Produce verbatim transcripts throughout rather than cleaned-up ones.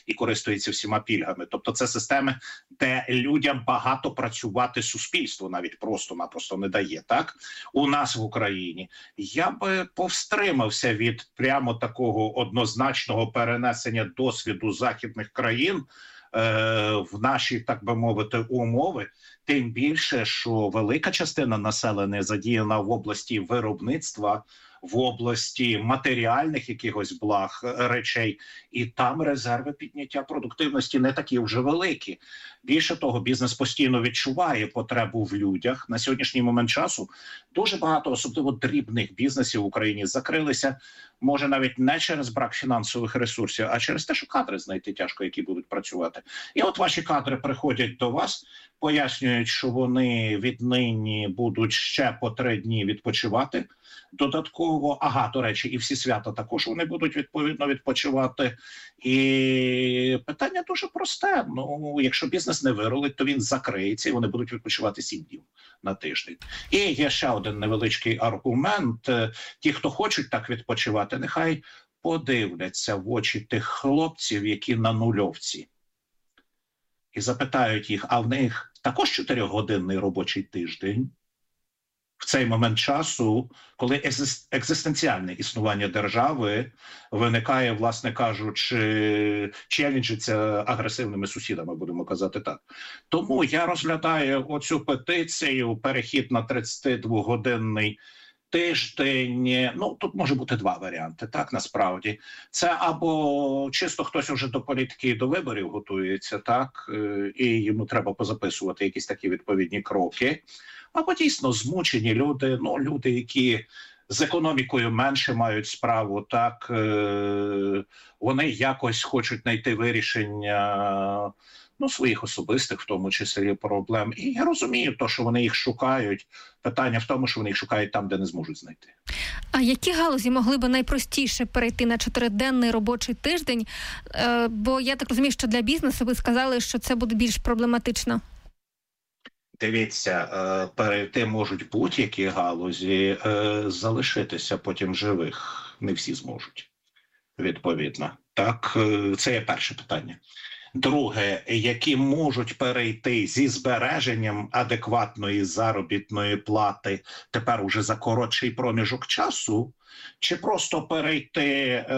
і користується всіма пільгами. Тобто це системи, де людям багато працювати суспільство навіть просто-напросто не дає. Так? У нас в Україні я би повстримався від прямо такого однозначного перенесення досвіду західних країн в наші, так би мовити, умови, тим більше, що велика частина населення задіяна в області виробництва, в області матеріальних якихось благ, речей, і там резерви підняття продуктивності не такі вже великі. Більше того, бізнес постійно відчуває потребу в людях. На сьогоднішній момент часу дуже багато, особливо дрібних бізнесів в Україні, закрилися, може навіть не через брак фінансових ресурсів, а через те, що кадри знайти тяжко, які будуть працювати. І от ваші кадри приходять до вас, пояснюють, що вони віднині будуть ще по три дні відпочивати додатково. Ага, до речі, і всі свята також вони будуть відповідно відпочивати. І питання дуже просте. Ну, якщо бізнес не вирулить, то він закриється і вони будуть відпочивати сім днів на тиждень. І є ще один невеличкий аргумент. Ті, хто хочуть так відпочивати, нехай подивляться в очі тих хлопців, які на нульовці. І запитають їх, а в них також чотирьохгодинний робочий тиждень? В цей момент часу, коли екзистенціальне існування держави виникає, власне кажучи, челенджиться агресивними сусідами, будемо казати так. Тому я розглядаю оцю петицію, перехід на тридцятидвогодинний тиждень. Ну, тут може бути два варіанти, так, насправді. Це або чисто хтось уже до політики і до виборів готується, так, і йому треба позаписувати якісь такі відповідні кроки, або дійсно змучені люди, ну, люди, які з економікою менше мають справу, так, вони якось хочуть знайти вирішення, ну, своїх особистих, в тому числі, проблем. І я розумію то, що вони їх шукають. Питання в тому, що вони їх шукають там, де не зможуть знайти. А які галузі могли би найпростіше перейти на чотириденний робочий тиждень? Е, бо я так розумію, що для бізнесу ви сказали, що це буде більш проблематично. Дивіться, перейти можуть будь-які галузі, залишитися потім живих не всі зможуть, відповідно. Так, це є перше питання. Друге, які можуть перейти зі збереженням адекватної заробітної плати тепер уже за коротший проміжок часу, чи просто перейти, е,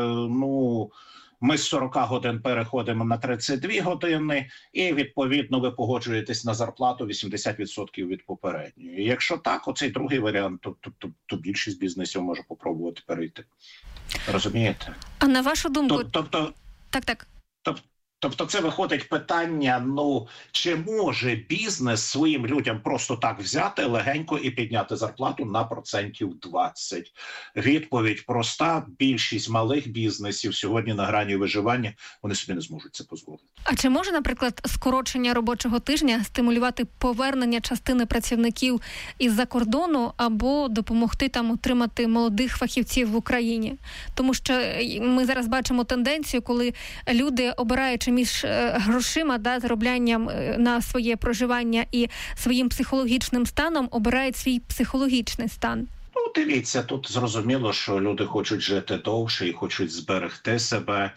ну, ми з сорока годин переходимо на тридцять дві години, і, відповідно, ви погоджуєтесь на зарплату вісімдесят відсотків від попередньої. Якщо так, оцей другий варіант, то, то, то, то більшість бізнесів може попробувати перейти. Розумієте? А на вашу думку... Тобто... Так, так. Тобто, Тобто це виходить питання, ну, чи може бізнес своїм людям просто так взяти легенько і підняти зарплату на процентів двадцять? Відповідь проста. Більшість малих бізнесів сьогодні на грані виживання, вони собі не зможуть це дозволити. А чи може, наприклад, скорочення робочого тижня стимулювати повернення частини працівників із-за кордону або допомогти там утримати молодих фахівців в Україні? Тому що ми зараз бачимо тенденцію, коли люди, обираючи між грошима, да, зароблянням на своє проживання і своїм психологічним станом, обирають свій психологічний стан. Ну, дивіться, тут зрозуміло, що люди хочуть жити довше і хочуть зберегти себе.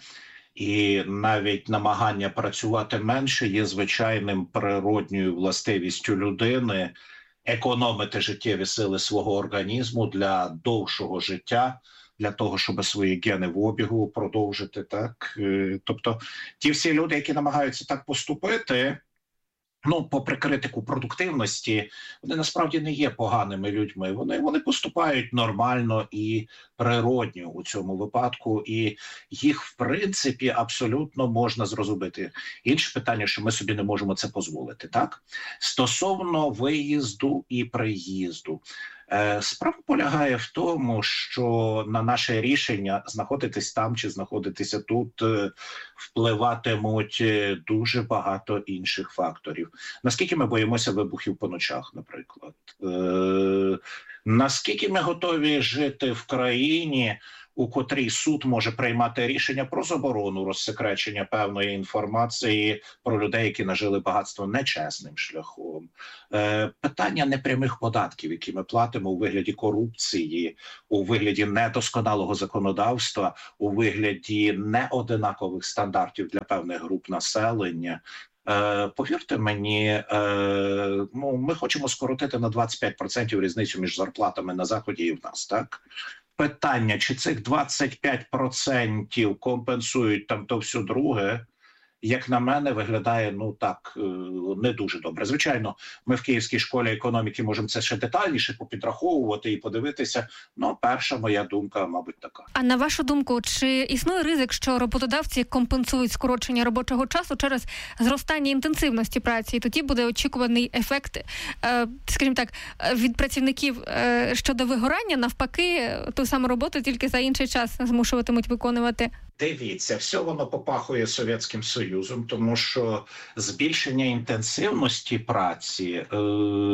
І навіть намагання працювати менше є звичайним природньою властивістю людини економити життєві сили свого організму для довшого життя, для того, щоб свої гени в обігу продовжити, так. Тобто ті всі люди, які намагаються так поступити, ну, попри критику продуктивності, вони насправді не є поганими людьми. Вони, вони поступають нормально і природньо у цьому випадку, і їх, в принципі, абсолютно можна зрозуміти. Інше питання, що ми собі не можемо це дозволити, так? Стосовно виїзду і приїзду. Справа полягає в тому, що на наше рішення знаходитись там чи знаходитися тут впливатимуть дуже багато інших факторів. Наскільки ми боїмося вибухів по ночах, наприклад? Наскільки ми готові жити в країні, у котрій суд може приймати рішення про заборону розсекречення певної інформації про людей, які нажили багатство нечесним шляхом. Е, питання непрямих податків, які ми платимо у вигляді корупції, у вигляді недосконалого законодавства, у вигляді неодинакових стандартів для певних груп населення. Е, повірте мені, е, ну, ми хочемо скоротити на двадцять п'ять відсотків різницю між зарплатами на Заході і в нас, так? Питання, чи цих двадцять п'ять відсотків компенсують там то все друге, як на мене, виглядає, ну так, не дуже добре. Звичайно, ми в Київській школі економіки можемо це ще детальніше попідраховувати і подивитися. Ну, перша моя думка, мабуть, така. А на вашу думку, чи існує ризик, що роботодавці компенсують скорочення робочого часу через зростання інтенсивності праці? І тоді буде очікуваний ефект, скажімо так, від працівників щодо вигорання, навпаки, ту саму роботу тільки за інший час змушуватимуть виконувати? Дивіться, все воно попахує Совєтським Союзом, тому що збільшення інтенсивності праці е,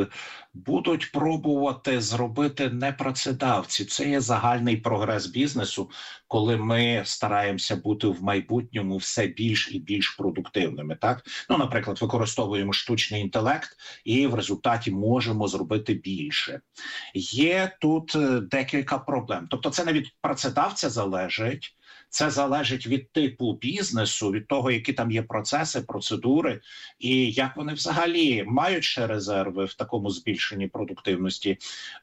будуть пробувати зробити не працедавці. Це є загальний прогрес бізнесу, коли ми стараємося бути в майбутньому все більш і більш продуктивними. Так, ну, наприклад, використовуємо штучний інтелект і в результаті можемо зробити більше. Є тут декілька проблем. Тобто це не від працедавця залежить. Це залежить від типу бізнесу, від того, які там є процеси, процедури, і як вони взагалі мають ще резерви в такому збільшенні продуктивності,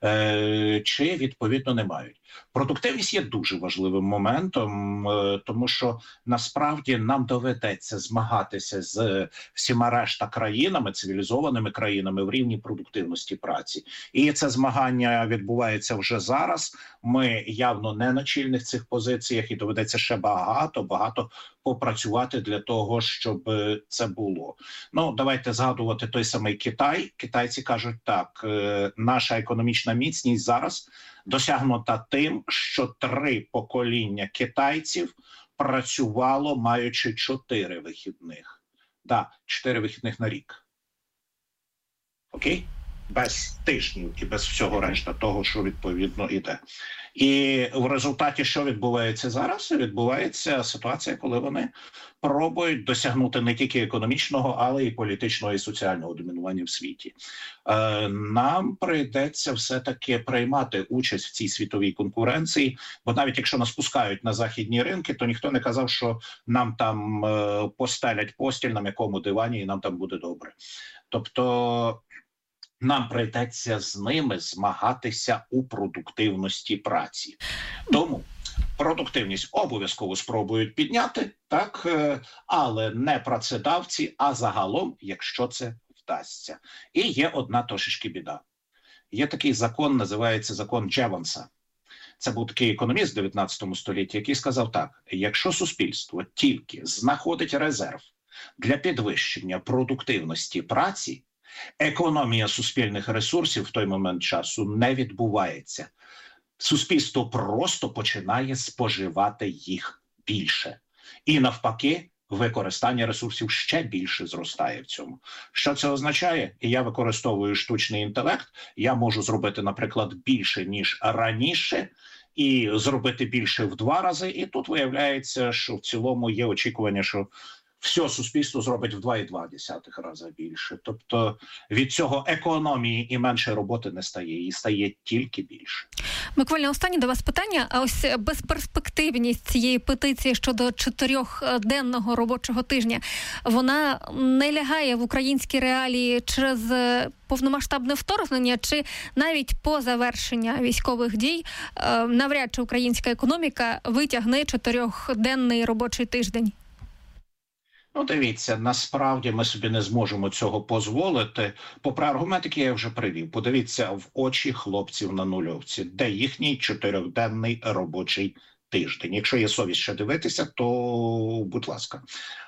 е- чи, відповідно, не мають. Продуктивність є дуже важливим моментом, е- тому що, насправді, нам доведеться змагатися з всіма решта країнами, цивілізованими країнами в рівні продуктивності праці. І це змагання відбувається вже зараз. Ми явно не на чільних цих позиціях, і доведеться ще багато, багато попрацювати для того, щоб це було. Ну, давайте згадувати той самий Китай. Китайці кажуть так, наша економічна міцність зараз досягнута тим, що три покоління китайців працювало, маючи чотири вихідних. Да, чотири вихідних на рік. Окей? Без тижнів і без всього решта того, що відповідно іде. І в результаті, що відбувається зараз? Відбувається ситуація, коли вони пробують досягнути не тільки економічного, але й політичного і соціального домінування в світі. Е, нам прийдеться все-таки приймати участь в цій світовій конкуренції, бо навіть якщо нас пускають на західні ринки, то ніхто не казав, що нам там е, постелять постіль на м'якому дивані і нам там буде добре. Тобто нам прийдеться з ними змагатися у продуктивності праці. Тому продуктивність обов'язково спробують підняти, так, але не працедавці, а загалом, якщо це вдасться. І є одна трошечки біда. Є такий закон, називається закон Джеванса. Це був такий економіст в дев'ятнадцятому столітті, який сказав так: якщо суспільство тільки знаходить резерв для підвищення продуктивності праці, економія суспільних ресурсів в той момент часу не відбувається. Суспільство просто починає споживати їх більше. І навпаки, використання ресурсів ще більше зростає в цьому. Що це означає? Я використовую штучний інтелект, я можу зробити, наприклад, більше, ніж раніше, і зробити більше в два рази. І тут виявляється, що в цілому є очікування, що все суспільство зробить в два цілих дві десятих рази більше. Тобто від цього економії і менше роботи не стає, і стає тільки більше. Буквально останнє до вас питання. А ось безперспективність цієї петиції щодо чотирьохденного робочого тижня, вона не лягає в українські реалії через повномасштабне вторгнення, чи навіть по завершення військових дій навряд чи українська економіка витягне чотирьохденний робочий тиждень? Ну, дивіться, насправді ми собі не зможемо цього дозволити. Попри аргумент, який я вже привів, подивіться в очі хлопців на нульовці, де їхній чотирьохденний робочий тиждень. Якщо є совість ще дивитися, то будь ласка.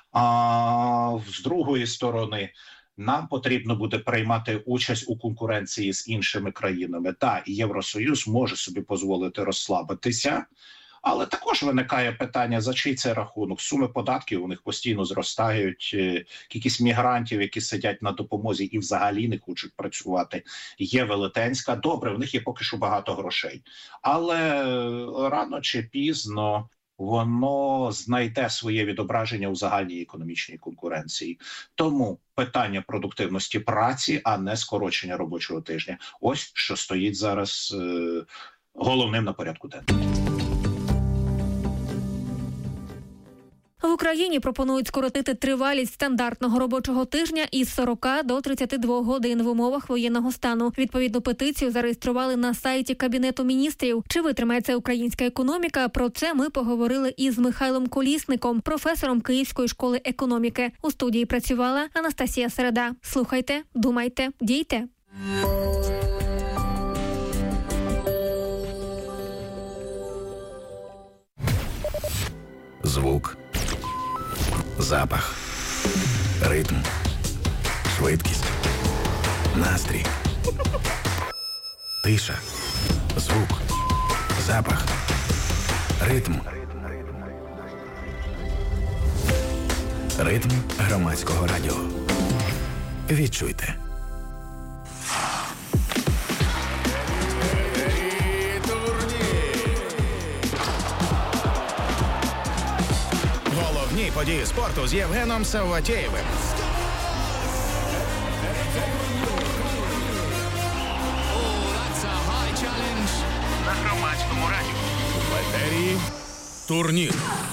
А з другої сторони, нам потрібно буде приймати участь у конкуренції з іншими країнами. Та, Євросоюз може собі дозволити розслабитися, Але також виникає питання, за чий це рахунок. Суми податків у них постійно зростають, кількість мігрантів, які сидять на допомозі і взагалі не хочуть працювати, є велетенська. Добре, в них є поки що багато грошей. Але рано чи пізно воно знайде своє відображення у загальній економічній конкуренції. Тому питання продуктивності праці, а не скорочення робочого тижня. Ось що стоїть зараз е, головним на порядку денному. В Україні пропонують скоротити тривалість стандартного робочого тижня із сорока до тридцяти двох годин в умовах воєнного стану. Відповідну петицію зареєстрували на сайті Кабінету міністрів. Чи витримає це українська економіка? Про це ми поговорили із Михайлом Колісником, професором Київської школи економіки. У студії працювала Анастасія Середа. Слухайте, думайте, дійте. Звук, запах, ритм, швидкість, настрій, тиша, звук, запах, ритм. Ритм громадського радіо. Відчуйте. Головні події спорту з Євгеном Савватєєвим. На громадському радіо. В етері турнір.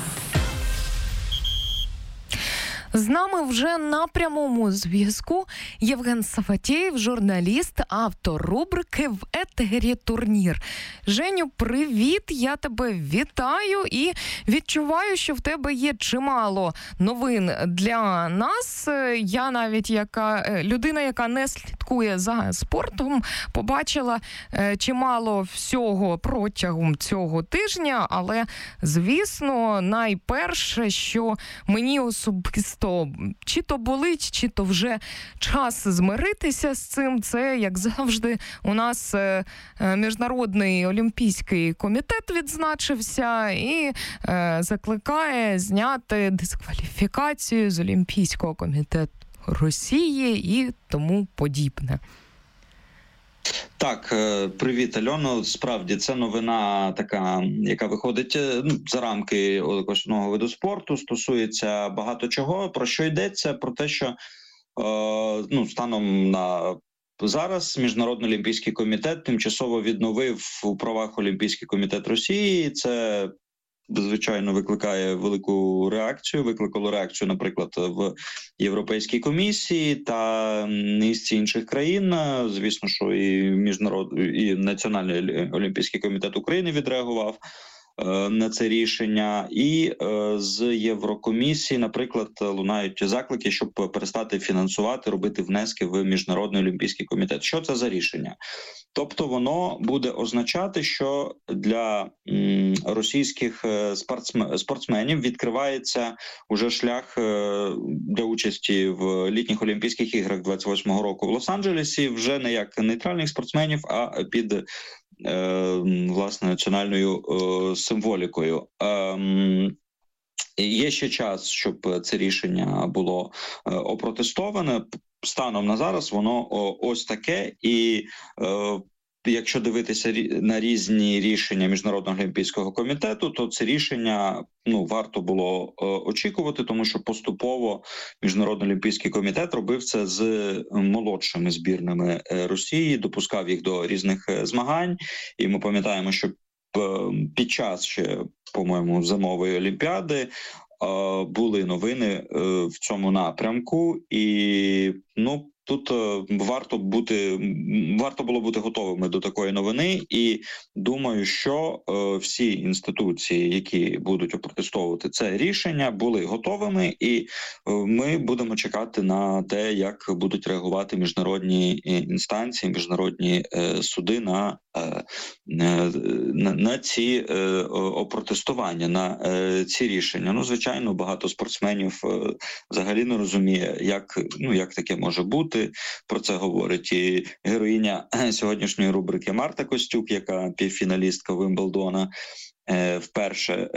З нами вже на прямому зв'язку Євген Савватєєв, журналіст, автор рубрики «В етері турнір». Женю, привіт, я тебе вітаю і відчуваю, що в тебе є чимало новин для нас. Я навіть, яка людина, яка не слідкує за спортом, побачила чимало всього протягом цього тижня, але, звісно, найперше, що мені особисто чи то болить, чи то вже час змиритися з цим. Це, як завжди, у нас Міжнародний олімпійський комітет відзначився і закликає зняти дискваліфікацію з Олімпійського комітету Росії і тому подібне. Так, привіт, Альоно. Справді, це новина така, яка виходить ну, за рамки основного виду спорту, стосується багато чого. Про що йдеться? Про те, що е, ну, станом на зараз Міжнародний олімпійський комітет тимчасово відновив у правах Олімпійський комітет Росії. Це звичайно викликає велику реакцію. Викликало реакцію, наприклад, в Європейській комісії та низці інших країн. Звісно, що і Міжнародний, і Національний олімпійський комітет України відреагував на це рішення. І з Єврокомісії, наприклад, лунають заклики, щоб перестати фінансувати, робити внески в Міжнародний олімпійський комітет. Що це за рішення? Тобто воно буде означати, що для м, російських спортсменів відкривається уже шлях для участі в літніх Олімпійських іграх двадцять восьмого року в Лос-Анджелесі вже не як нейтральних спортсменів, а під власне національною е, символікою. Е, є ще час, щоб це рішення було е, опротестоване. Станом на зараз воно о, ось таке, і е, якщо дивитися на різні рішення Міжнародного олімпійського комітету, то це рішення ну варто було е, очікувати, тому що поступово Міжнародний олімпійський комітет робив це з молодшими збірними е, Росії, допускав їх до різних е, змагань. І ми пам'ятаємо, що е, під час ще, по-моєму, зимової олімпіади е, були новини е, в цьому напрямку, і ну. Тут е, варто бути, варто було бути готовими до такої новини, і думаю, що е, всі інституції, які будуть опротестовувати це рішення, були готовими, і е, ми будемо чекати на те, як будуть реагувати міжнародні інстанції, міжнародні е, суди на, е, на, на ці е, опротестування, на е, ці рішення. Ну, звичайно, багато спортсменів е, взагалі не розуміє, як, ну, як таке може бути. Про це говорить і героїня сьогоднішньої рубрики Марта Костюк, яка півфіналістка Вимблдона. вперше,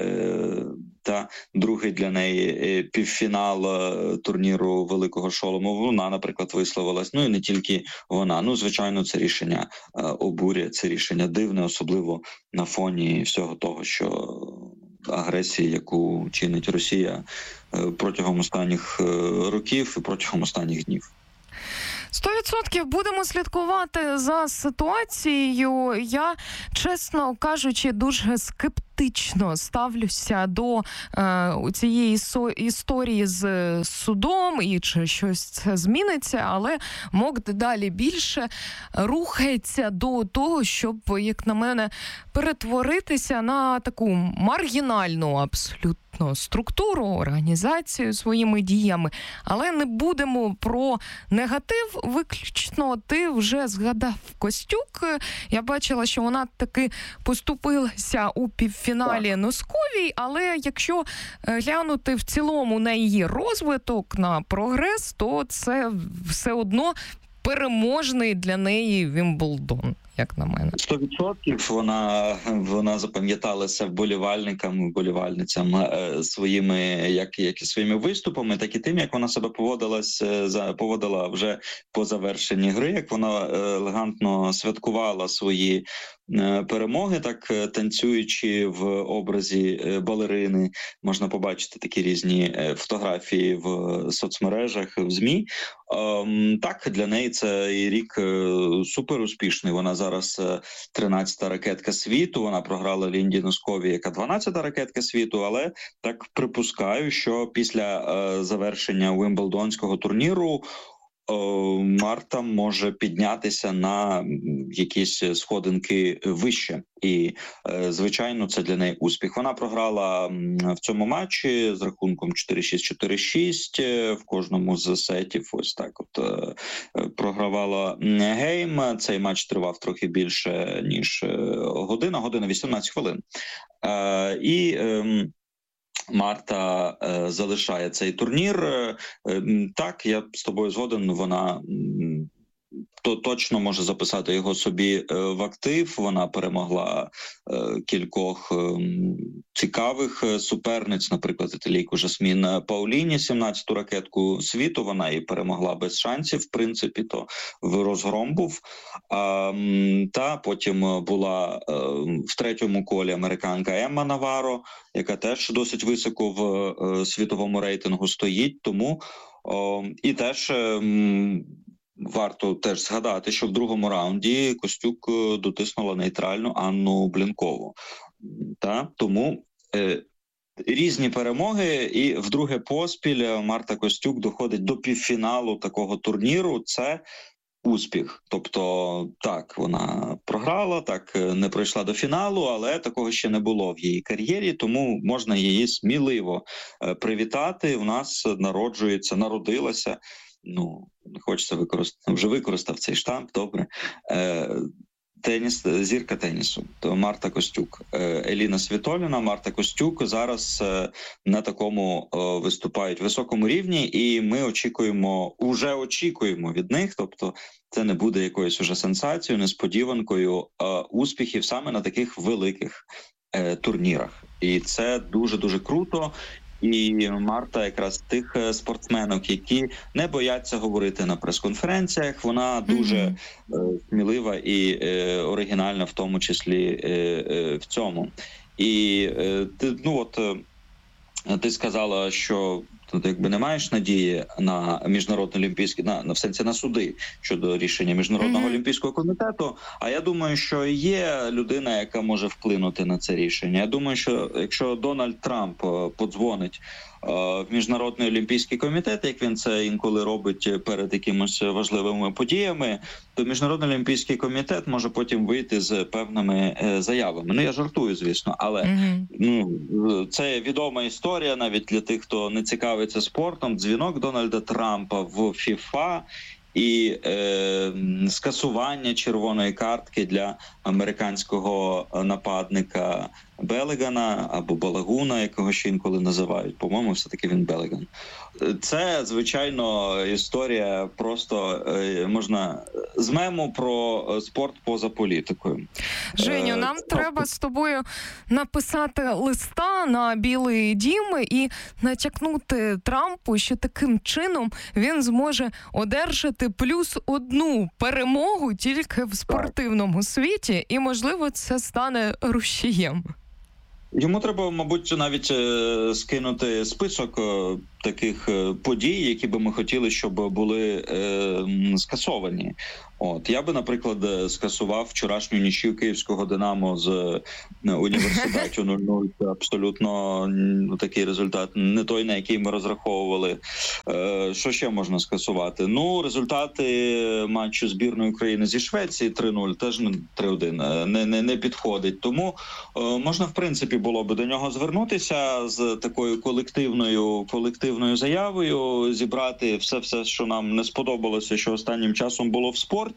та другий для неї півфінал турніру Великого Шолому. Вона, наприклад, висловилась. Ну і не тільки вона. Ну, звичайно, це рішення обурює, це рішення дивне, особливо на фоні всього того, що агресії, яку чинить Росія протягом останніх років і протягом останніх днів. Сто відсотків будемо слідкувати за ситуацією. Я, чесно кажучи, дуже скептично ставлюся до е, цієї со- історії з судом і чи щось це зміниться, але МОК дедалі більше рухається до того, щоб, як на мене, перетворитися на таку маргінальну абсолютно структуру, організацію своїми діями. Але не будемо про негатив виключно. Ти вже згадав Костюк. Я бачила, що вона таки поступилася у півфіналі Носковій, але якщо глянути в цілому на її розвиток, на прогрес, то це все одно переможний для неї Вімблдон, як на мене. Сто відсотків вона, вона запам'яталася вболівальникам, вболівальницям е, своїми, як, як і своїми виступами, так і тим, як вона себе поводилась, за, поводила вже по завершенні гри, як вона е, елегантно святкувала свої е, перемоги, так е, танцюючи в образі е, балерини. Можна побачити такі різні е, фотографії в соцмережах, в ЗМІ. Е, так, для неї цей рік е, супер успішний. Вона зараз тринадцята ракетка світу, вона програла Лінді Носковій, яка дванадцята ракетка світу, але так припускаю, що після е, завершення Вимблдонського турніру е, Марта може піднятися на якісь сходинки вище. І, е, звичайно, це для неї успіх. Вона програла в цьому матчі з рахунком чотири шість чотири шість в кожному з сетів. Ось так от е, програвала гейм. Цей матч тривав трохи більше, ніж година, година вісімнадцять хвилин. Е, і... Е, Марта е, залишає цей турнір. Е, так, я з тобою згоден, вона то точно може записати його собі е, в актив. Вона перемогла е, кількох е, цікавих суперниць, наприклад, італійку Жасмін Пауліні, сімнадцяту ракетку світу. Вона її перемогла без шансів, в принципі, то в розгром був. А, та потім була е, в третьому колі американка Емма Наваро, яка теж досить високо в е, світовому рейтингу стоїть. Тому о, і теж е, варто теж згадати, що в другому раунді Костюк дотиснула нейтральну Анну Блінкову. Та? Тому е, різні перемоги, і вдруге поспіль Марта Костюк доходить до півфіналу такого турніру. Це успіх. Тобто, так, вона програла, так, не пройшла до фіналу, але такого ще не було в її кар'єрі, тому можна її сміливо привітати. У нас народжується, народилася, ну, не хочеться використати, вже використав цей штамп, добре, е, теніс, зірка тенісу, то Марта Костюк. Еліна Світоліна, Марта Костюк зараз на такому виступають високому рівні, і ми очікуємо, уже очікуємо від них, тобто це не буде якоюсь уже сенсацією, несподіванкою успіхів саме на таких великих турнірах. І це дуже-дуже круто. І Марта якраз тих спортсменок, які не бояться говорити на прес-конференціях. Вона дуже mm-hmm. е, смілива і е, оригінальна в тому числі е, е, в цьому. І е, ти, ну от, е, ти сказала, що ти якби не маєш надії на міжнародний олімпійський, на, на в сенсі на суди щодо рішення Міжнародного mm-hmm. олімпійського комітету. А я думаю, що є людина, яка може вплинути на це рішення. Я думаю, що якщо Дональд Трамп подзвонить в Міжнародний олімпійський комітет, як він це інколи робить перед якимось важливими подіями, то Міжнародний олімпійський комітет може потім вийти з певними заявами. Ну, я жартую, звісно, але mm-hmm. ну, це відома історія навіть для тих, хто не цікавиться спортом. Дзвінок Дональда Трампа в ФІФА і е, скасування червоної картки для американського нападника Белегана або Балагуна, якого ще інколи називають. По-моєму, все-таки він Белеган. Це, звичайно, історія просто можна з мему про спорт поза політикою. Женю, нам е, треба з тобою написати листа на Білий дім і натякнути Трампу, що таким чином він зможе одержати плюс одну перемогу тільки в спортивному світі, і, можливо, це стане рушієм. Йому треба, мабуть, навіть скинути список таких подій, які би ми хотіли, щоб були е, скасовані. От я би, наприклад, скасував вчорашню нічию київського «Динамо» з університету нуль нуль. Це абсолютно такий результат, не той, на який ми розраховували. Е, що ще можна скасувати? Ну, результати матчу збірної України зі Швеції три нуль, теж не три один, не, не, не підходить. Тому е, можна, в принципі, було би до нього звернутися з такою колективною, колективною заявою, зібрати все-все, що нам не сподобалося, що останнім часом було в спорті.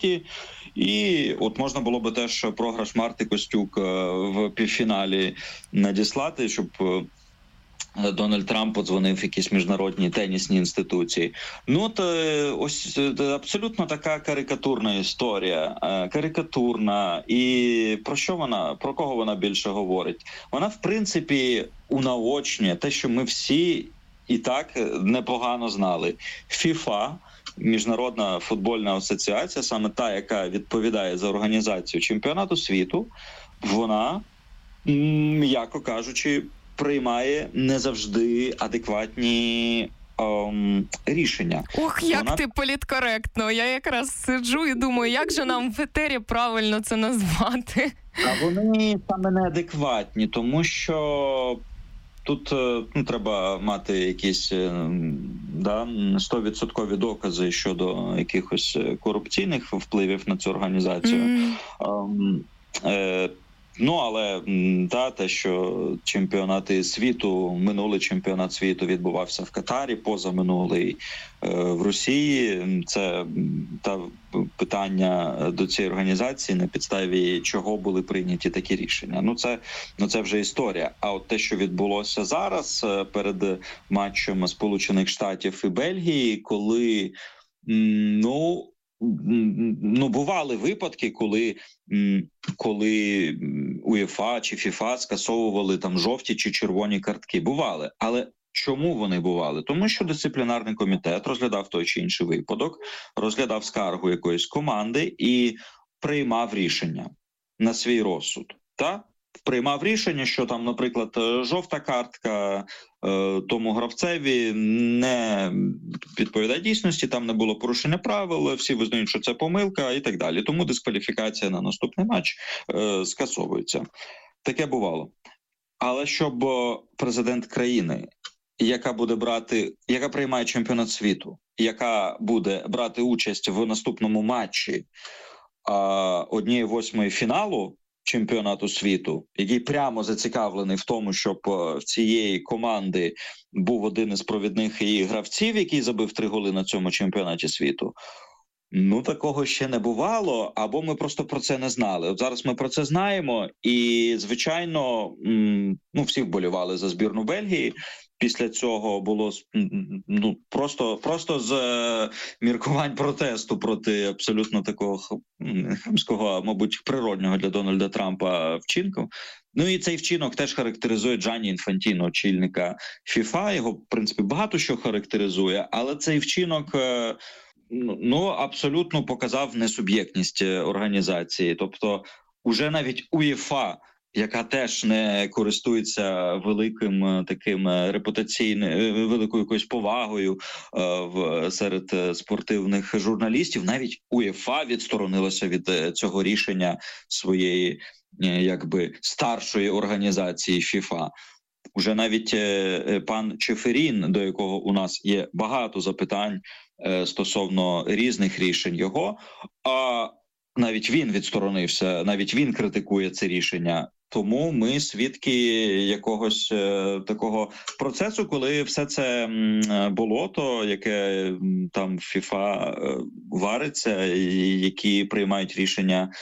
І от можна було би теж програш Марти Костюк в півфіналі надіслати, щоб Дональд Трамп подзвонив в якісь міжнародні тенісні інституції. Ну, от ось абсолютно така карикатурна історія. Карикатурна. І про що вона, про кого вона більше говорить? Вона, в принципі, унаочнює те, що ми всі і так непогано знали. ФІФА, Міжнародна футбольна асоціація, саме та, яка відповідає за організацію чемпіонату світу, вона, м'яко кажучи, приймає не завжди адекватні ем, рішення. Ох, як вона... ти політкоректно. Я якраз сиджу і думаю, як же нам в етері правильно це назвати. А вони саме неадекватні, тому що тут ну, треба мати якісь да, сто відсотків докази щодо якихось корупційних впливів на цю організацію. Mm. Um, е, ну, але да, те, що чемпіонати світу, минулий чемпіонат світу відбувався в Катарі, позаминулий е, в Росії, це та питання до цієї організації, на підставі чого були прийняті такі рішення. Ну це, ну це вже історія. А от те, що відбулося зараз перед матчем Сполучених Штатів і Бельгії, коли, ну, ну бували випадки, коли, коли УЄФА чи ФІФА скасовували там жовті чи червоні картки. Бували. Але чому вони бували? Тому що дисциплінарний комітет розглядав той чи інший випадок, розглядав скаргу якоїсь команди і приймав рішення на свій розсуд. Та? Приймав рішення, що там, наприклад, жовта картка е, тому гравцеві не відповідає дійсності, там не було порушення правил, всі визнають, що це помилка і так далі. Тому дискваліфікація на наступний матч е, скасовується. Таке бувало. Але щоб президент країни, яка буде брати, яка приймає чемпіонат світу, яка буде брати участь в наступному матчі однієї восьмої фіналу чемпіонату світу, який прямо зацікавлений в тому, щоб в цієї команди був один із провідних її гравців, який забив три голи на цьому чемпіонаті світу. Ну, такого ще не бувало, або ми просто про це не знали. От зараз ми про це знаємо, і, звичайно, ну, всі вболівали за збірну Бельгії. Після цього було ну просто просто з е, міркувань протесту проти абсолютно такого хамського, мабуть, природнього для Дональда Трампа вчинку. Ну і цей вчинок теж характеризує Джанні Інфантіно, очільника ФІФА. Його, в принципі, багато що характеризує, але цей вчинок е, ну абсолютно показав несуб'єктність організації. Тобто, уже навіть УЄФА, яка теж не користується великим таким репутаційним, великою якоюсь повагою е, в серед спортивних журналістів, навіть УЄФА відсторонилася від цього рішення своєї е, якби старшої організації ФІФА. Уже навіть е, пан Чеферін, до якого у нас є багато запитань е, стосовно різних рішень його, а навіть він відсторонився, навіть він критикує це рішення. Тому ми свідки якогось е, такого процесу, коли все це м, болото, яке м, там ФІФА е, вариться, і які приймають рішення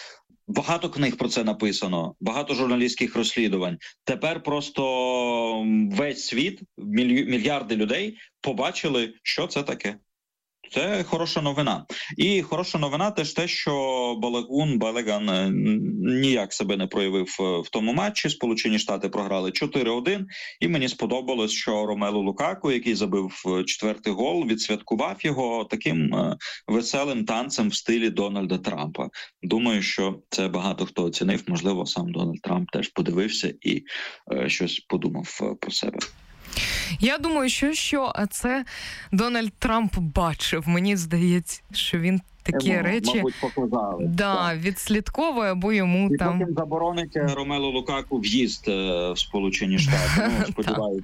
Багато книг про це написано, багато журналістських розслідувань. Тепер просто весь світ, мільярди людей побачили, що це таке. Це хороша новина. І хороша новина теж те, що Балагун, Балеган ніяк себе не проявив в тому матчі. Сполучені Штати програли чотири один. І мені сподобалось, що Ромелу Лукаку, який забив четвертий гол, відсвяткував його таким веселим танцем в стилі Дональда Трампа. Думаю, що це багато хто оцінив. Можливо, сам Дональд Трамп теж подивився і е, щось подумав про себе. Я думаю, що, що це Дональд Трамп бачив. Мені здається, що він такі Йому, речі мабуть, показали. Да, відслідковує, або йому і там... потім заборонить Ромелу Лукаку в'їзд е, в Сполучені Штати. Ну, сподіваюся,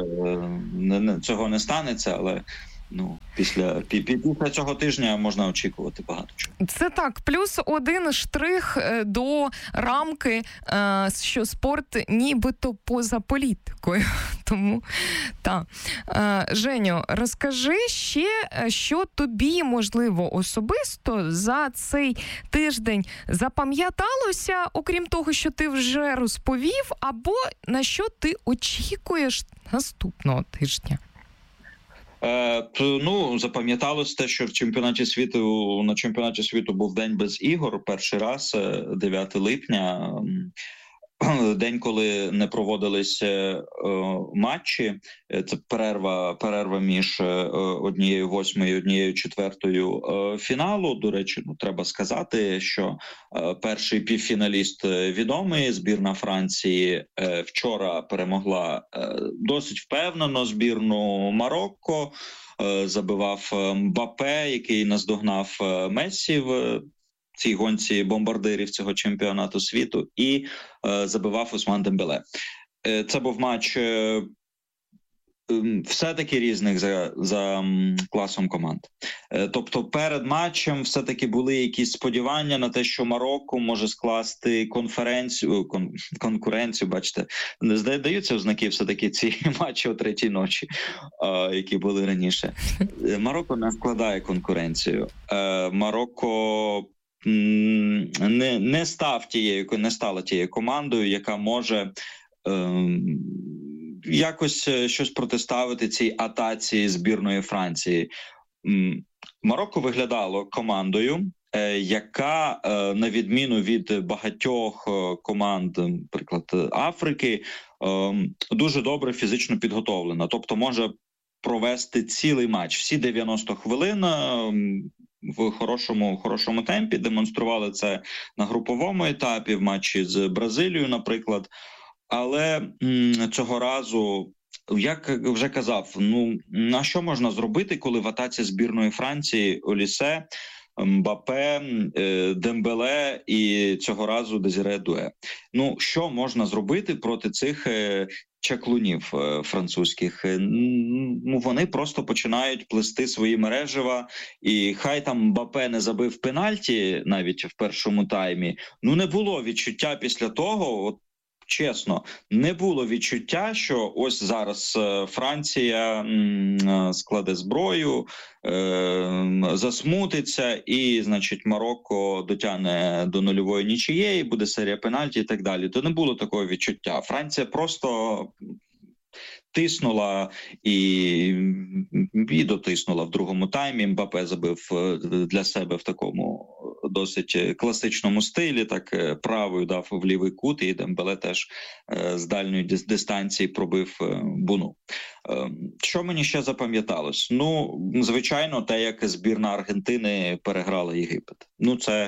е, цього не станеться, але ну, після, після цього тижня можна очікувати багато чого. Це так, плюс один штрих до рамки, що спорт нібито поза політикою. Тому, так. Женю, розкажи ще, що тобі, можливо, особисто за цей тиждень запам'яталося, окрім того, що ти вже розповів, або на що ти очікуєш наступного тижня? Е, ну, запам'яталось те, що в чемпіонаті світу, на чемпіонаті світу був день без ігор, перший раз, дев'яте липня, день, коли не проводились е, матчі. Це перерва, перерва між однією восьмою і однією четвертою е, фіналу. До речі, ну, треба сказати, що е, перший півфіналіст відомий, збірна Франції, е, вчора перемогла е, досить впевнено збірну Марокко, е, забивав Мбаппе, який наздогнав Мессі в цій гонці бомбардирів цього чемпіонату світу, і е, забивав Усман Дембеле. Е, це був матч е, все-таки різних за, за класом команд. Е, тобто перед матчем все-таки були якісь сподівання на те, що Марокко може скласти конференцію, кон, конкуренцію, бачите, даються ознаки все-таки ці матчі о третій ночі, е, які були раніше. Марокко не складає конкуренцію. Е, Марокко Не, не став тією, не стала тією командою, яка може е, якось щось протиставити цій атаці збірної Франції. Марокко виглядало командою, е, яка, е, на відміну від багатьох команд, наприклад, Африки, е, дуже добре фізично підготовлена. Тобто може провести цілий матч, всі дев'яносто хвилин, е, в хорошому, хорошому темпі, демонстрували це на груповому етапі в матчі з Бразилією, наприклад. Але м, цього разу, як вже казав, ну на що можна зробити, коли в атаці збірної Франції Олісе, Мбаппе, Дембеле і цього разу Дезіре Дуе? Ну, що можна зробити проти цих чаклунів французьких? Ну, вони просто починають плести свої мережева, і хай там Мбаппе не забив пенальті навіть в першому таймі, ну не було відчуття після того, от чесно, не було відчуття, що ось зараз Франція складе зброю, засмутиться і, значить, Марокко дотягне до нульової нічиєї, буде серія пенальті і так далі. То не було такого відчуття. Франція просто тиснула і, і дотиснула в другому таймі. Мбаппе забив для себе в такому досить класичному стилі, так правою дав в лівий кут, і Дембеле теж з дальньої дистанції пробив буну. Що мені ще запам'яталось? Ну, звичайно, те, як збірна Аргентини переграла Єгипет. Ну, це...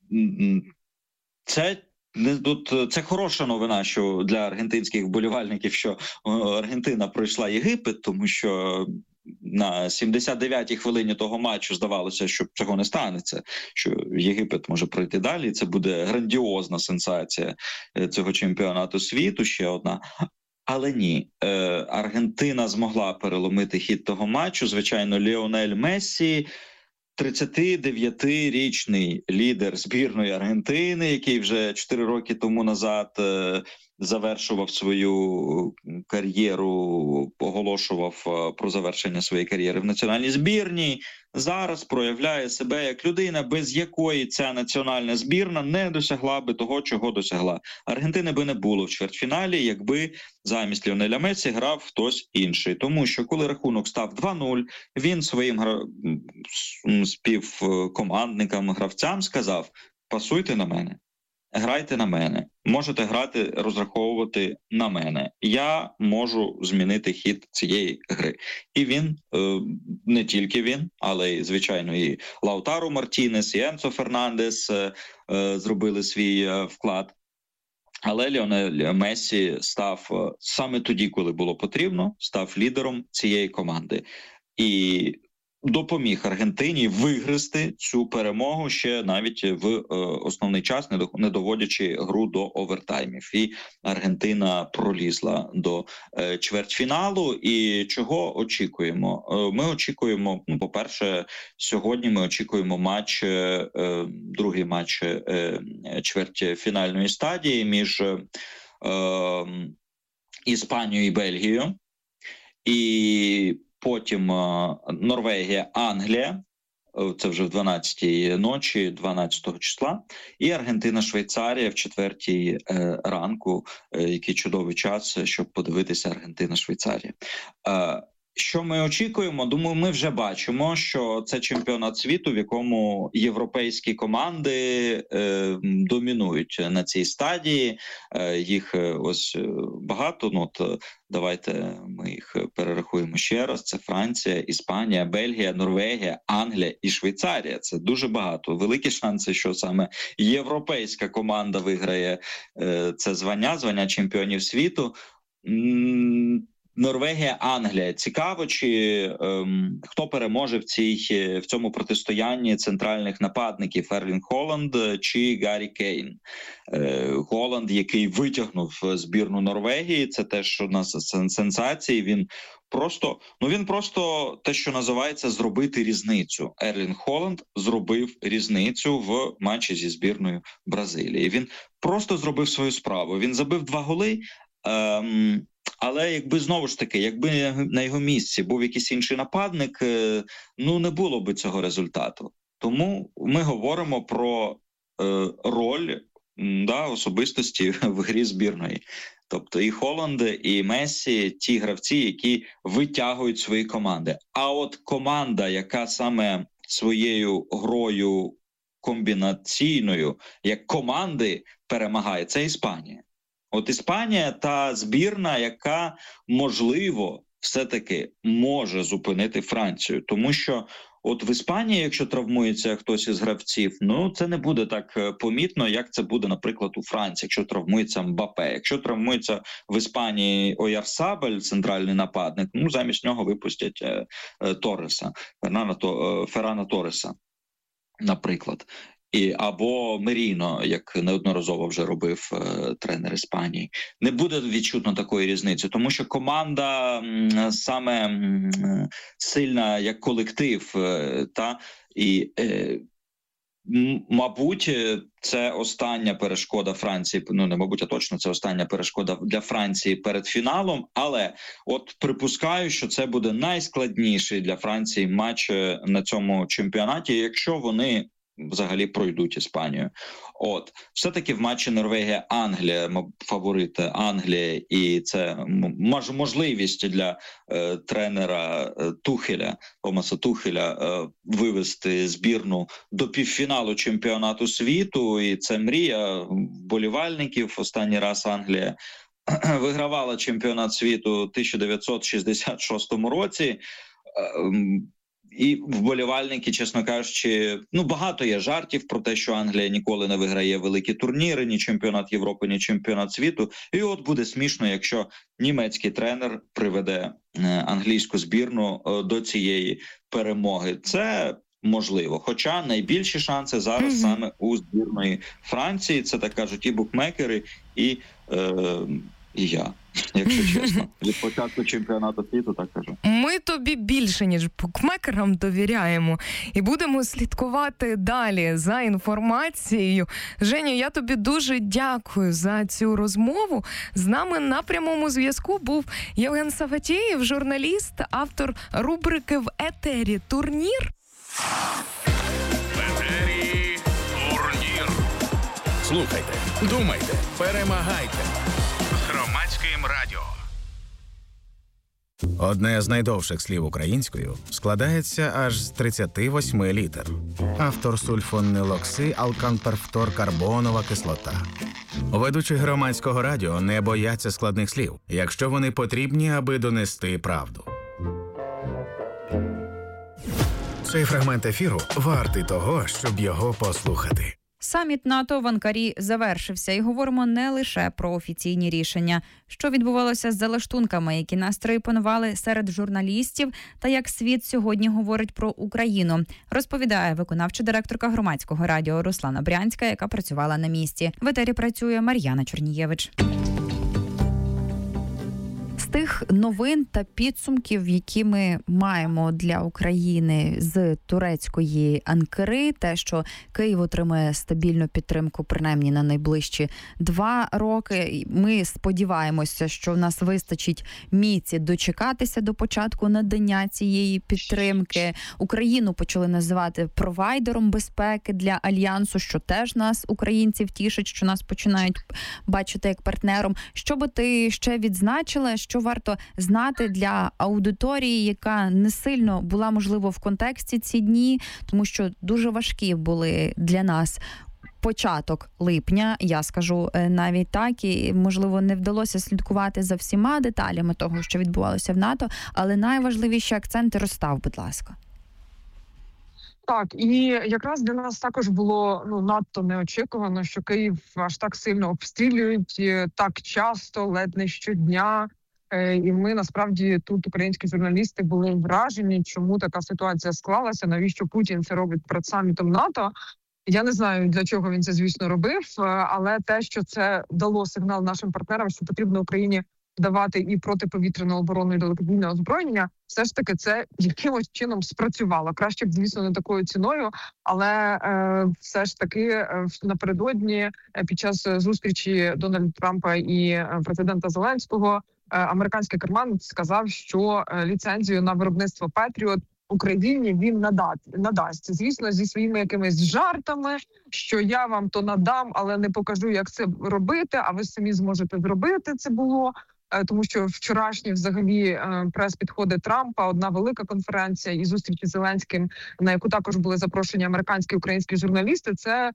це Тут це хороша новина, що для аргентинських вболівальників, що Аргентина пройшла Єгипет, тому що на сімдесят дев'ятій хвилині того матчу здавалося, що цього не станеться, що Єгипет може пройти далі. Це буде грандіозна сенсація цього чемпіонату світу, ще одна. Але ні, Аргентина змогла переломити хід того матчу. Звичайно, Ліонель Мессі, тридцятидев'ятирічний лідер збірної Аргентини, який вже чотири роки тому назад завершував свою кар'єру, оголошував про завершення своєї кар'єри в національній збірній, зараз проявляє себе як людина, без якої ця національна збірна не досягла би того, чого досягла. Аргентини би не було в чвертьфіналі, якби замість Ліонеля Мессі грав хтось інший. Тому що коли рахунок став два нуль, він своїм гра... співкомандникам, гравцям сказав: пасуйте на мене. Грайте на мене, можете грати, розраховувати на мене. Я можу змінити хід цієї гри. І він, не тільки він, але й, звичайно, і Лаутаро Мартінес, і Енцо Фернандес зробили свій вклад. Але Ліонель Мессі став саме тоді, коли було потрібно, став лідером цієї команди. І допоміг Аргентині виграти цю перемогу ще навіть в е, основний час, не, до, не доводячи гру до овертаймів. І Аргентина пролізла до е, чвертьфіналу. І чого очікуємо? Е, ми очікуємо, ну, по-перше, сьогодні ми очікуємо матч, е, другий матч е, чвертьфінальної стадії між е, Іспанією і Бельгією. І потім Норвегія, Англія, це вже в дванадцятій ночі, дванадцятого числа, і Аргентина, Швейцарія в четвертій е, ранку, е, який чудовий час, щоб подивитися Аргентина, Швейцарія. Е, Що ми очікуємо? Думаю, ми вже бачимо, що це чемпіонат світу, в якому європейські команди е, домінують на цій стадії. Е, їх ось багато, ну от давайте ми їх перерахуємо ще раз. Це Франція, Іспанія, Бельгія, Норвегія, Англія і Швейцарія. Це дуже багато. Великі шанси, що саме європейська команда виграє е, це звання, звання чемпіонів світу. М- Норвегія, Англія. Цікаво, чи ем, хто переможе в цій в цьому протистоянні центральних нападників: Ерлінг Холланд чи Гаррі Кейн. Е, Холланд, який витягнув збірну Норвегії, це теж у нас сенсації. Він просто, ну він просто те, що називається, зробити різницю. Ерлінг Холланд зробив різницю в матчі зі збірною Бразилії. Він просто зробив свою справу. Він забив два голи. Ем, Але якби, знову ж таки, якби на його місці був якийсь інший нападник, ну не було би цього результату. Тому ми говоримо про е, роль да, особистості в грі збірної. Тобто і Холланд, і Мессі – ті гравці, які витягують свої команди. А от команда, яка саме своєю грою комбінаційною, як команди, перемагає, це Іспанія. От Іспанія – та збірна, яка, можливо, все-таки може зупинити Францію. Тому що от в Іспанії, якщо травмується хтось із гравців, ну це не буде так помітно, як це буде, наприклад, у Франції, якщо травмується Мбаппе. Якщо травмується в Іспанії Ойярсабель, центральний нападник, ну замість нього випустять е, е, Торреса, Фернана, е, Феррана Торреса, наприклад. І, або Меріно, як неодноразово вже робив е, тренер Іспанії. Не буде відчутно такої різниці, тому що команда м, саме м, сильна як колектив. Е, та, і, е, м, мабуть, це остання перешкода Франції, ну не мабуть, а точно це остання перешкода для Франції перед фіналом, але от припускаю, що це буде найскладніший для Франції матч на цьому чемпіонаті, якщо вони взагалі пройдуть Іспанію. От, все-таки в матчі Норвегія-Англія, фаворит Англія, і це мож, можливість для е, тренера е, Тухеля, Томаса Тухеля, е, вивести збірну до півфіналу чемпіонату світу, і це мрія вболівальників. Останній раз Англія вигравала чемпіонат світу в тисяча дев'ятсот шістдесят шостому році. Е, І вболівальники, чесно кажучи, ну багато є жартів про те, що Англія ніколи не виграє великі турніри, ні чемпіонат Європи, ні чемпіонат світу. І от буде смішно, якщо німецький тренер приведе англійську збірну до цієї перемоги. Це можливо. Хоча найбільші шанси зараз mm-hmm. саме у збірної Франції. Це так кажуть і букмекери, і, е, і я. якщо чесно. Від початку чемпіонату світу, так кажу. Ми тобі більше, ніж букмекерам довіряємо. І будемо слідкувати далі за інформацією. Женю, я тобі дуже дякую за цю розмову. З нами на прямому зв'язку був Євген Саватєєв, журналіст, автор рубрики «В етері Турнір». В етері Турнір. Слухайте, думайте, перемагайте. З Громадським радіо. Одне з найдовших слів українською складається аж з тридцяти восьми літер. Автор сульфонилокси, алканперфторкарбонова кислота. Ведучі Громадського радіо не бояться складних слів, якщо вони потрібні, аби донести правду. Цей фрагмент ефіру вартий того, щоб його послухати. Саміт НАТО в Анкарі завершився, і говоримо не лише про офіційні рішення. Що відбувалося з залаштунками, які настрої панували серед журналістів, та як світ сьогодні говорить про Україну, розповідає виконавча директорка Громадського радіо Руслана Брянська, яка працювала на місці. В етері працює Мар'яна Чорнієвич. З тих новин та підсумків, які ми маємо для України з турецької Анкари, те, що Київ отримає стабільну підтримку принаймні на найближчі два роки. Ми сподіваємося, що в нас вистачить міці дочекатися до початку надання цієї підтримки. Україну почали називати провайдером безпеки для Альянсу, що теж нас, українців, тішить, що нас починають бачити як партнером. Що би ти ще відзначила, що варто знати для аудиторії, яка не сильно була, можливо, в контексті ці дні, тому що дуже важкі були для нас початок липня, я скажу навіть так, і, можливо, не вдалося слідкувати за всіма деталями того, що відбувалося в НАТО, але найважливіші акценти розстав, будь ласка. Так, і якраз для нас також було ну надто неочікувано, що Київ аж так сильно обстрілюють, так часто, ледь не щодня. І ми, насправді, тут українські журналісти були вражені, чому така ситуація склалася, навіщо Путін це робить перед самітом НАТО. Я не знаю, для чого він це, звісно, робив, але те, що це дало сигнал нашим партнерам, що потрібно Україні давати і протиповітряну оборону, і далекобійне озброєння, все ж таки це якимось чином спрацювало. Краще б, звісно, не такою ціною, але е, все ж таки е, напередодні е, під час зустрічі Дональда Трампа і е, президента Зеленського е, американський керманець сказав, що е, ліцензію на виробництво Петріот Україні він надасть, надасть. Звісно, зі своїми якимись жартами, що я вам то надам, але не покажу, як це робити, а ви самі зможете зробити це було. Тому що вчорашні взагалі прес-підходи Трампа, одна велика конференція і зустрічі з Зеленським, на яку також були запрошені американські і українські журналісти, це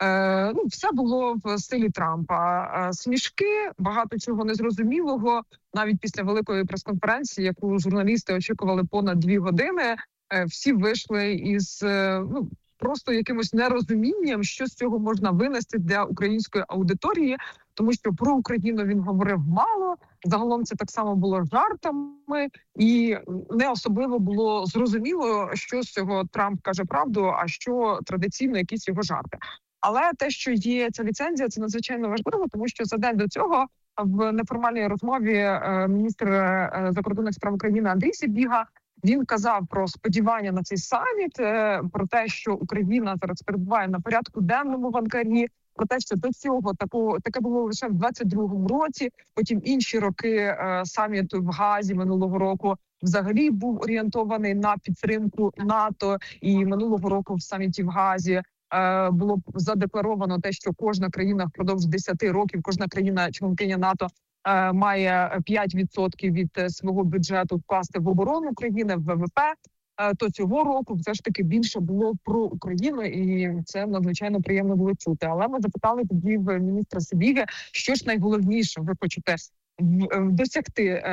ну, все було в стилі Трампа. Смішки, багато чого незрозумілого. Навіть після великої прес-конференції, яку журналісти очікували понад дві години, всі вийшли із ну, просто якимось нерозумінням, що з цього можна винести для української аудиторії, тому що про Україну він говорив мало, загалом це так само було жартами, і не особливо було зрозуміло, що з цього Трамп каже правду, а що традиційно якісь його жарти. Але те, що є ця ліцензія, це надзвичайно важливо, тому що за день до цього в неформальній розмові міністр закордонних справ України Андрій Сибіга, він казав про сподівання на цей саміт, про те, що Україна зараз перебуває на порядку денному в Анкарі, про те, що до цього такого таке було лише в двадцять другому році. Потім інші роки е, саміту в Гаазі минулого року взагалі був орієнтований на підтримку НАТО. І минулого року в саміті в Гаазі е, було задекларовано те, що кожна країна впродовж десяти років, кожна країна-членкиня НАТО е, має п'ять відсотків від свого бюджету вкласти в оборону країни, в ВВП. То цього року все ж таки більше було про Україну, і це надзвичайно приємно було чути. Але ми запитали тоді в міністра Сибіги, що ж найголовніше ви хочете досягти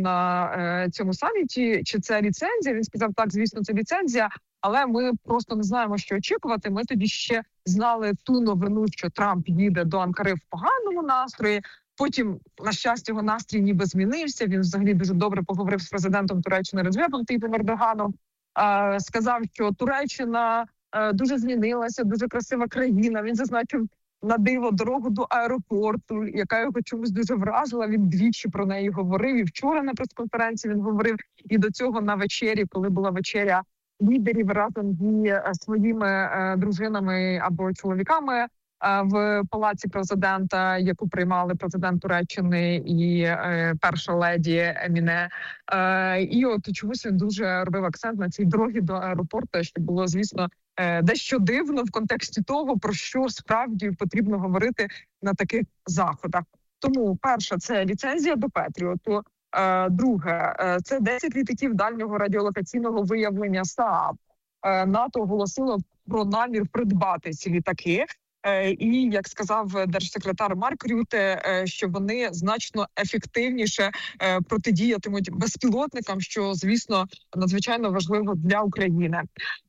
на цьому саміті, чи це ліцензія? Він сказав, так, звісно, це ліцензія, але ми просто не знаємо, що очікувати. Ми тоді ще знали ту новину, що Трамп їде до Анкари в поганому настрої. Потім, на щастя, його настрій ніби змінився. Він взагалі дуже добре поговорив з президентом Туреччини Реджепом Таyyipом Ердоганом. Сказав, що Туреччина дуже змінилася, дуже красива країна. Він зазначив на диво дорогу до аеропорту, яка його чомусь дуже вражила. Він двічі про неї говорив. І вчора на прес-конференції він говорив. І до цього на вечері, коли була вечеря лідерів разом зі своїми е, дружинами або чоловіками е, в палаці президента, яку приймали президент Туреччини і е, перша леді Еміне. Е, і от чомусь він дуже робив акцент на цій дорогі до аеропорту, що було, звісно, е, дещо дивно в контексті того, про що справді потрібно говорити на таких заходах. Тому перше – це ліцензія до Петріоту. Друге, це десять літаків дальнього радіолокаційного виявлення СААБ. НАТО оголосило про намір придбати ці літаки. І, як сказав держсекретар Марк Рюте, що вони значно ефективніше протидіятимуть безпілотникам, що, звісно, надзвичайно важливо для України.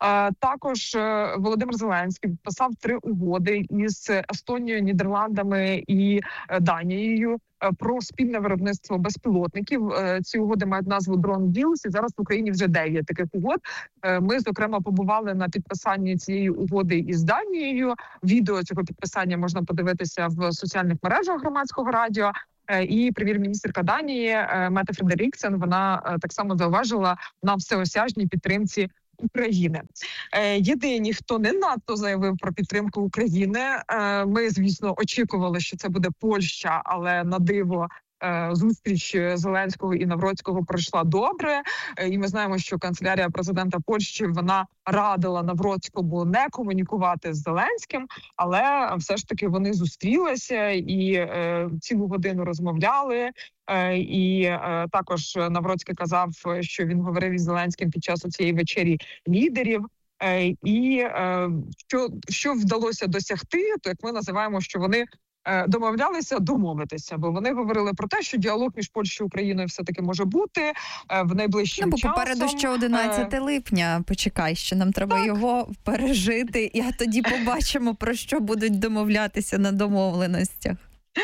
Також Володимир Зеленський підписав три угоди із Естонією, Нідерландами і Данією про спільне виробництво безпілотників. Ці угоди мають назву Drone Deals, і зараз в Україні вже дев'ять таких угод. Ми, зокрема, побували на підписанні цієї угоди із Данією. Відео цього підписання можна подивитися в соціальних мережах Громадського радіо. І прем'єр-міністерка Данії Мете Фредеріксен, вона так само зауважила на всеосяжній підтримці України. Єдині, хто не надто заявив про підтримку України, ми, звісно, очікували, що це буде Польща, але на диво зустріч Зеленського і Навроцького пройшла добре. І ми знаємо, що канцелярія президента Польщі, вона радила Навроцькому не комунікувати з Зеленським, але все ж таки вони зустрілися і е, цілу годину розмовляли. Е, і е, також Навроцький казав, що він говорив із Зеленським під час цієї вечері лідерів. Е, і е, що, що вдалося досягти, то як ми називаємо, що вони домовлялися домовитися, бо вони говорили про те, що діалог між Польщею і Україною все-таки може бути в найближчим ну, бо часом. Попереду ще одинадцяте липня, почекай, ще нам треба так. його пережити, і тоді побачимо, про що будуть домовлятися на домовленостях.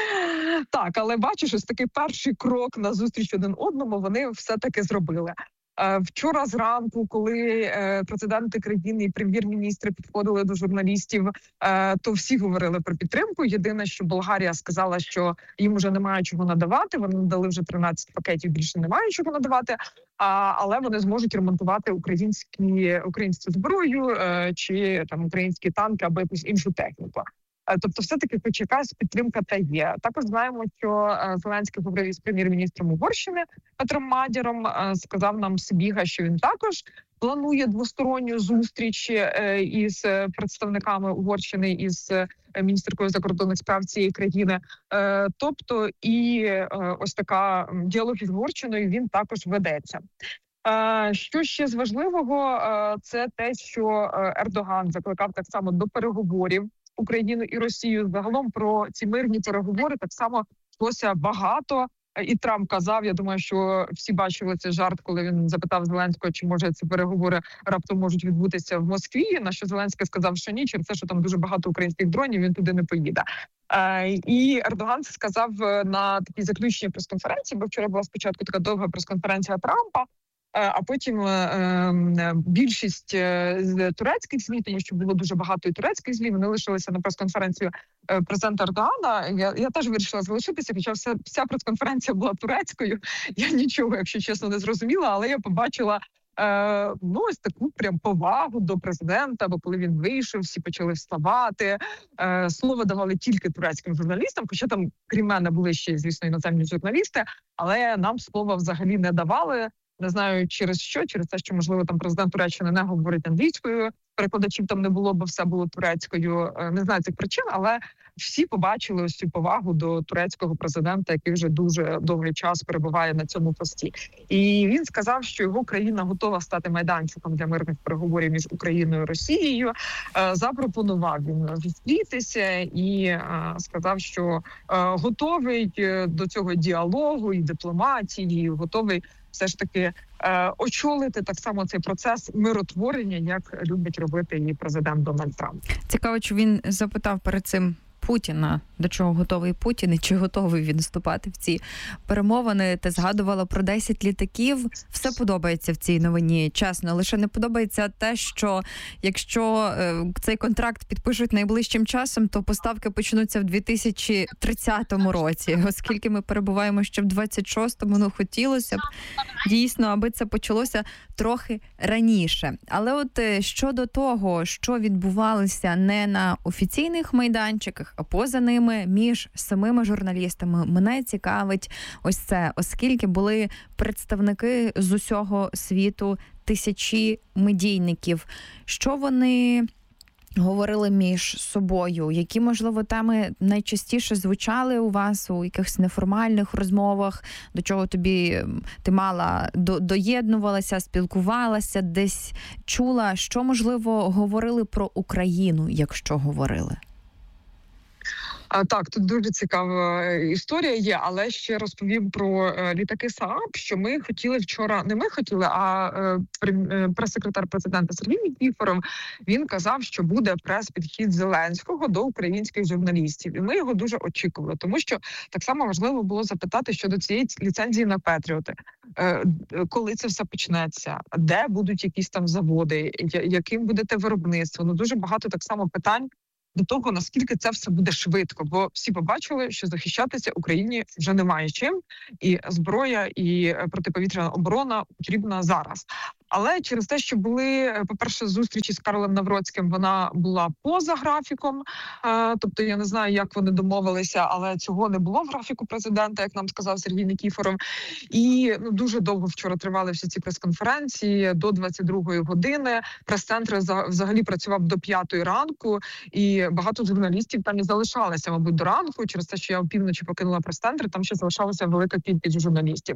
Так, але бачиш, ось такий перший крок на зустріч один одному вони все-таки зробили. Вчора зранку, коли президенти країни і прем'єр-міністри підходили до журналістів, то всі говорили про підтримку. Єдине, що Болгарія сказала, що їм вже немає чого надавати. Вони надали вже тринадцять пакетів, більше немає чого надавати. Але вони зможуть ремонтувати українські українську зброю чи там українські танки або якусь іншу техніку. Тобто, все-таки хоч якась підтримка та є. Також знаємо, що Зеленський говорив із прем'єр-міністром Угорщини Петром Мадяром. Сказав нам Сибіга, що він також планує двосторонню зустріч із представниками Угорщини, із міністеркою закордонних справ цієї країни. Тобто, і ось така діалог із Угорщиною, він також ведеться. Що ще з важливого, це те, що Ердоган закликав так само до переговорів Україну і Росію. Загалом про ці мирні переговори так само йшлося багато. І Трамп казав, я думаю, що всі бачили цей жарт, коли він запитав Зеленського, чи може ці переговори раптом можуть відбутися в Москві, на що Зеленський сказав, що ні, через те, що там дуже багато українських дронів, він туди не поїде. І Ердоган сказав на такій заключній прес-конференції, бо вчора була спочатку така довга прес-конференція Трампа, а потім е, більшість з турецьких ЗМІ, тому що було дуже багато і турецьких ЗМІ, вони лишилися на прес-конференцію президента Ердогана. Я, я теж вирішила залишитися, хоча вся, вся прес-конференція була турецькою. Я нічого, якщо чесно, не зрозуміла, але я побачила е, ну, ось таку прям повагу до президента, бо коли він вийшов, всі почали вставати. Е, слово давали тільки турецьким журналістам, хоча там, крім мене, були ще, звісно, іноземні журналісти, але нам слова взагалі не давали. Не знаю через що, через те, що, можливо, там президент Туреччини не говорить англійською, перекладачів там не було, бо все було турецькою. Не знаю цих причин, але всі побачили ось цю повагу до турецького президента, який вже дуже довгий час перебуває на цьому пості. І він сказав, що його країна готова стати майданчиком для мирних переговорів між Україною і Росією. Запропонував він зустрітися і сказав, що готовий до цього діалогу і дипломатії, готовий все ж таки е, очолити так само цей процес миротворення, як любить робити і президент Дональд Трамп. Цікаво, чи він запитав перед цим Путіна. До чого готовий Путін і чи готовий він вступати в ці перемовини? Ти згадувала про десять літаків. Все подобається в цій новині, чесно. Лише не подобається те, що якщо е, цей контракт підпишуть найближчим часом, то поставки почнуться в дві тисячі тридцятому році. Оскільки ми перебуваємо ще в двадцять шостому, ну хотілося б дійсно, аби це почалося трохи раніше. Але от е, щодо того, що відбувалося не на офіційних майданчиках, а поза ними, між самими журналістами, мене цікавить ось це, оскільки були представники з усього світу, тисячі медійників. Що вони говорили між собою? Які, можливо, теми найчастіше звучали у вас у якихось неформальних розмовах? До чого тобі ти мала, до, доєднувалася, спілкувалася, десь чула? Що, можливо, говорили про Україну, якщо говорили? А, так, тут дуже цікава історія є, але ще розповім про е, літаки СААБ, що ми хотіли вчора, не ми хотіли, а е, прес-секретар президента Сергій Нікіфоров, він казав, що буде прес-підхід Зеленського до українських журналістів. І ми його дуже очікували, тому що так само важливо було запитати щодо цієї ліцензії на Петріоти. Е, коли це все почнеться? Де будуть якісь там заводи? Яким буде те виробництво? Ну, дуже багато так само питань до того, наскільки це все буде швидко, бо всі побачили, що захищатися Україні вже немає чим, і зброя, і протиповітряна оборона потрібна зараз. Але через те, що були, по-перше, зустрічі з Карлом Навроцьким, вона була поза графіком, тобто я не знаю, як вони домовилися, але цього не було в графіку президента, як нам сказав Сергій Нікіфоров. І ну, дуже довго вчора тривали всі ці прес-конференції, до двадцять другої години. Прес-центр взагалі працював до п'ятої ранку, і багато журналістів там і залишалися, мабуть, до ранку, через те, що я опівночі покинула прес-центр, там ще залишалася велика кількість журналістів.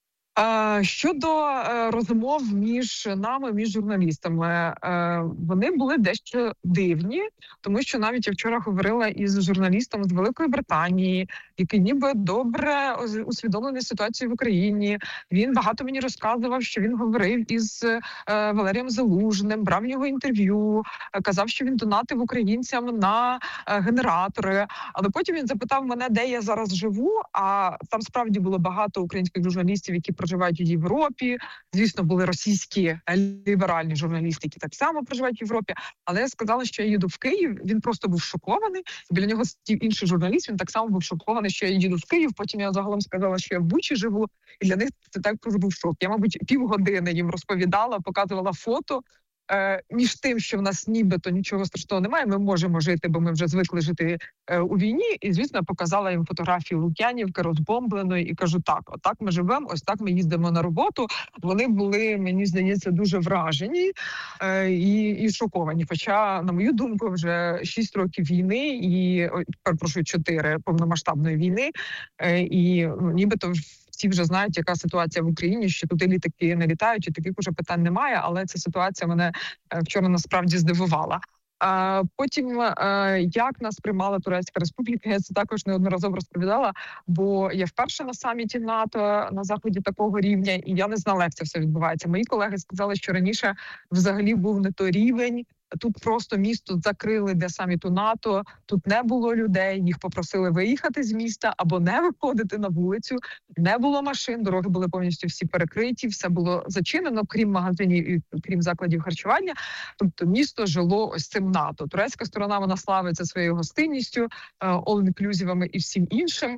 Щодо розмов між нами, між журналістами, вони були дещо дивні, тому що навіть я вчора говорила із журналістом з Великої Британії, який ніби добре усвідомлений ситуацію в Україні. Він багато мені розказував, що він говорив із Валерієм Залужним, брав його інтерв'ю, казав, що він донатив українцям на генератори. Але потім він запитав мене, де я зараз живу, а там справді було багато українських журналістів, які проживають у Європі. Звісно, були російські ліберальні журналісти, які так само проживають в Європі. Але я сказала, що я їду в Київ. Він просто був шокований. Біля нього сидів інший журналіст, він так само був шокований, що я їду в Київ. Потім я загалом сказала, що я в Бучі живу. І для них це також був шок. Я, мабуть, півгодини їм розповідала, показувала фото. Е, між тим, що в нас нібито нічого страшного немає, ми можемо жити, бо ми вже звикли жити е, у війні. І, звісно, показала їм фотографію Лук'янівки розбомбленої і кажу, так, отак ми живемо, ось так ми їздимо на роботу. Вони були, мені здається, дуже вражені е, і, і шоковані. Хоча, на мою думку, вже шість років війни і, ой, перепрошую, чотири повномасштабної війни, е, і ну, нібито всі вже знають, яка ситуація в Україні, що туди літаки не літають, і таких уже питань немає, але ця ситуація мене вчора насправді здивувала. А потім, як нас приймала Турецька Республіка, я це також неодноразово розповідала, бо я вперше на саміті НАТО на заході такого рівня, і я не знала, як це все відбувається. Мої колеги сказали, що раніше взагалі був не той рівень. Тут просто місто закрили для саміту НАТО, тут не було людей, їх попросили виїхати з міста або не виходити на вулицю, не було машин, дороги були повністю всі перекриті, все було зачинено, крім магазинів і крім закладів харчування. Тобто місто жило ось цим НАТО. Турецька сторона, вона славиться своєю гостинністю, all-inclusivами і всім іншим.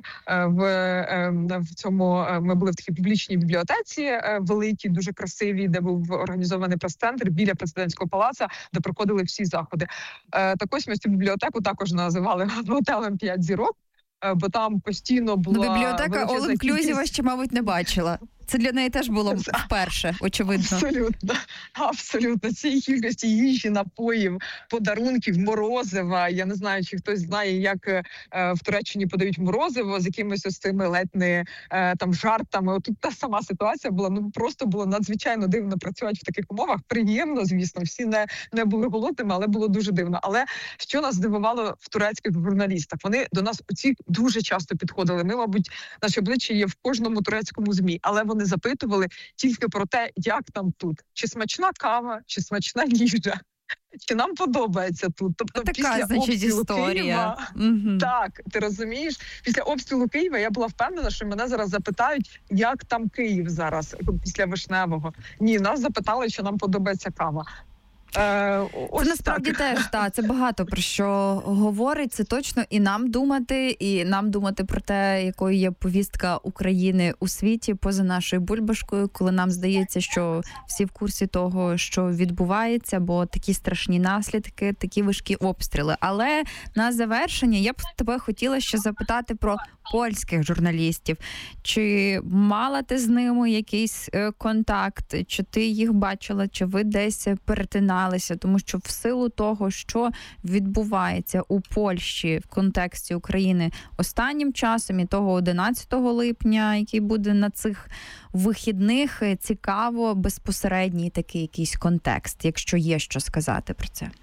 В, в цьому ми були в такій публічній бібліотеці великій, дуже красивій, де був організований прес-центр біля президентського палацу, де проходили всі заходи. Е, так ось ми цю бібліотеку також називали готелем п'ять зірок, е, бо там постійно була... Ну, бібліотека all-inclusive ще, мабуть, не бачила. Це для неї теж було вперше, очевидно. Абсолютно. Абсолютно. Цієї кількості їжі, напоїв, подарунків, морозива. Я не знаю, чи хтось знає, як е, в Туреччині подають морозиво з якимись ось цими ледь не е, там жартами. От тут та сама ситуація була. Ну, просто було надзвичайно дивно працювати в таких умовах. Приємно, звісно, всі не, не були голодними, але було дуже дивно. Але що нас здивувало в турецьких журналістах? Вони до нас оці дуже часто підходили. Ми, мабуть, наші обличчя є в кожному турецькому ЗМІ, але вони запитували тільки про те, як там тут. Чи смачна кава, чи смачна їжа. чи нам подобається тут. Тобто Така, після значить, обстрілу історія. Києва, Угу. так, ти розумієш, після обстрілу Києва я була впевнена, що мене зараз запитають, як там Київ зараз після Вишневого. Ні, нас запитали, чи нам подобається кава. Е, ось Це насправді так. теж та це багато про що говорить. Це точно і нам думати, і нам думати про те, якою є повістка України у світі поза нашою бульбашкою, коли нам здається, що всі в курсі того, що відбувається, бо такі страшні наслідки, такі важкі обстріли. Але на завершення я б тебе хотіла ще запитати про польських журналістів. Чи мала ти з ними якийсь е, контакт? Чи ти їх бачила? Чи ви десь перетиналися? Тому що в силу того, що відбувається у Польщі в контексті України останнім часом і того одинадцятого липня, який буде на цих вихідних, цікаво безпосередній такий якийсь контекст, якщо є що сказати про це.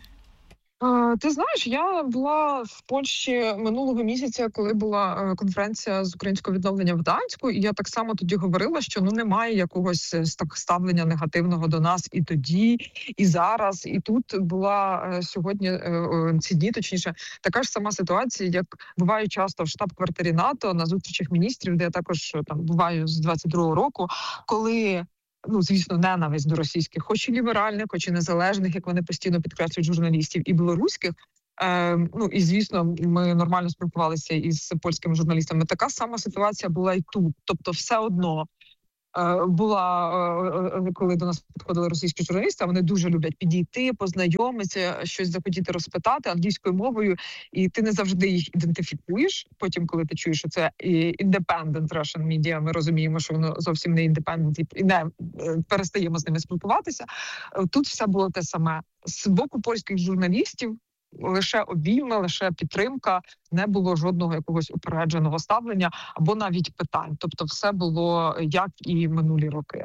Е, Ти знаєш, я була в Польщі минулого місяця, коли була е, конференція з українського відновлення в Гданську, і я так само тоді говорила, що ну немає якогось е, ста- ставлення негативного до нас і тоді, і зараз. І тут була е, сьогодні е, е, ці дні, точніше, така ж сама ситуація, як буває часто в штаб-квартирі НАТО на зустрічах міністрів, де я також е, там буваю з двадцять другого року, коли. Ну, звісно, ненависть до російських, хоч і ліберальних, хоч і незалежних, як вони постійно підкреслюють, журналістів, і білоруських. Е, ну, і, звісно, ми нормально спілкувалися із польськими журналістами. Така сама ситуація була і тут. Тобто все одно е, була, е, е, коли до нас підходили російські журналісти, вони дуже люблять підійти, познайомитися, щось захотіти розпитати англійською мовою, і ти не завжди їх ідентифікуєш. Потім, коли ти чуєш, що це і independent Russian media, ми розуміємо, що воно зовсім не independent, і не е, перестаємо з ними спілкуватися. Е, Тут все було те саме. З боку польських журналістів лише обійми, лише підтримка, не було жодного якогось упередженого ставлення або навіть питань. Тобто все було як і минулі роки.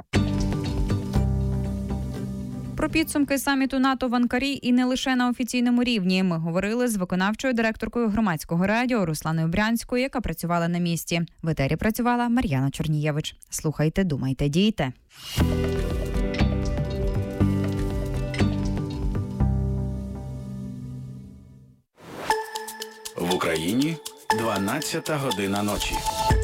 Про підсумки саміту НАТО в Анкарі і не лише на офіційному рівні. Ми говорили з виконавчою директоркою громадського радіо Русланою Брянською, яка працювала на місці. В етері працювала Мар'яна Чорнієвич. Слухайте, думайте, дійте. В Україні дванадцята година ночі.